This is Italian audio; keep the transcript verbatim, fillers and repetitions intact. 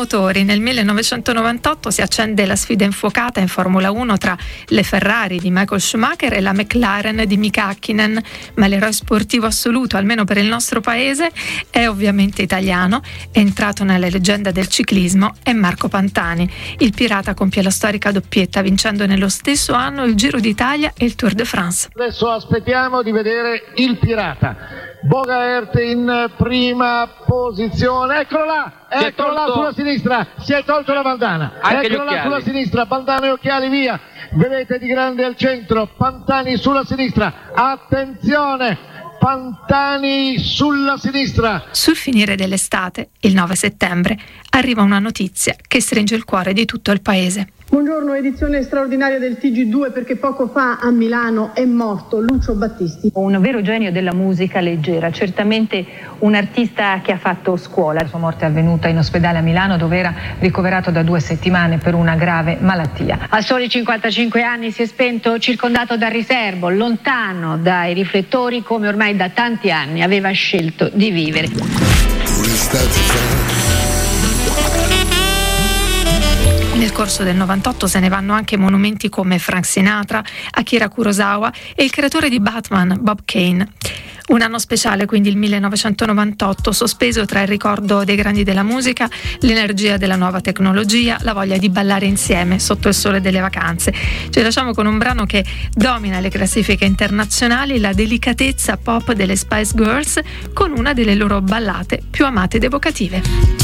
motori. Nel millenovecentonovantotto si accende la sfida infuocata in Formula uno tra le Ferrari di Michael Schumacher e la McLaren di Mika Häkkinen, ma l'eroe sportivo assoluto, almeno per il nostro paese, è ovviamente italiano. È entrato nella leggenda del ciclismo, è Marco Pantani. Il pirata compie la storica doppietta vincendo nello stesso anno il Giro d'Italia e il Tour de France. Adesso aspettiamo di vedere il pirata. Bogaert in prima posizione, eccolo là, eccolo là sulla sinistra, si è tolto la bandana, anche eccolo là sulla sinistra, bandana e occhiali via, vedete di grande al centro, Pantani sulla sinistra, attenzione, Pantani sulla sinistra. Sul finire dell'estate, il nove settembre, arriva una notizia che stringe il cuore di tutto il paese. Buongiorno, edizione straordinaria del T G due perché poco fa a Milano è morto Lucio Battisti. Un vero genio della musica leggera, certamente un artista che ha fatto scuola. La sua morte è avvenuta in ospedale a Milano dove era ricoverato da due settimane per una grave malattia. A soli cinquantacinque anni si è spento circondato dal riservo, lontano dai riflettori come ormai da tanti anni aveva scelto di vivere. Nel corso del novantotto se ne vanno anche monumenti come Frank Sinatra, Akira Kurosawa e il creatore di Batman, Bob Kane. Un anno speciale, quindi il millenovecentonovantotto, sospeso tra il ricordo dei grandi della musica, l'energia della nuova tecnologia, la voglia di ballare insieme sotto il sole delle vacanze. Ci lasciamo con un brano che domina le classifiche internazionali, la delicatezza pop delle Spice Girls, con una delle loro ballate più amate ed evocative.